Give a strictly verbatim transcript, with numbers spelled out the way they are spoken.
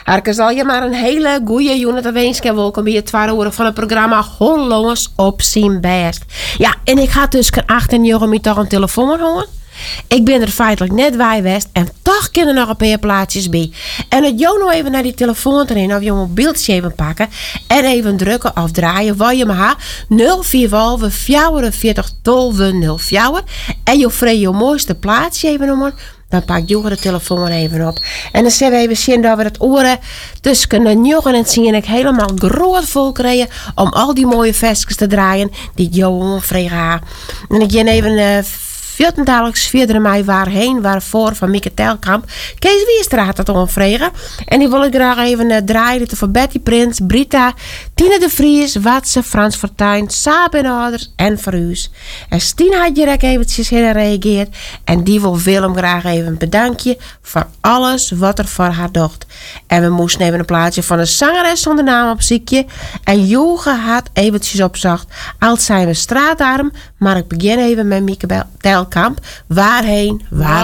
Harke zal je maar een hele goeie unit wensen. Welkom bij het tweede uur van het programma Hollands op zijn best. Ja, en ik ga tussen acht en negen met toch een telefoon houden. Ik ben er feitelijk net bij geweest en toch kunnen er nog een paar plaatsjes bij. En het jou nog even naar die telefoon erin of je mobieltje even pakken en even drukken of draaien waar je maar nul vier vierenveertig twaalf nul vier en je vreet je mooiste plaatsje even noemen. Dan pak je de telefoon even op. En dan zullen we even zien dat we het oren tussen de negen en tien ik helemaal groot vol krijgen om al die mooie vestjes te draaien die jou vragen. En ik ga even uh, veertiendaags vierde mei waarheen, waarvoor van Mieke Telkamp. Kees Wiestraat dat onvregen. En die wil ik graag even uh, draaien voor Betty Prins, Brita, Tine de Vries, Watse, Frans Fortuyn, Saab en ouders en Verhuus. En Stien had direct eventjes gereageerd. En die wil Willem graag even een bedankje voor alles wat er voor haar docht. En we moesten even een plaatje van een zangeres zonder naam op ziekje. En Joge had eventjes opzocht. Als zijn we straatarm, maar ik begin even met Mieke Telkamp. Waarheen, waar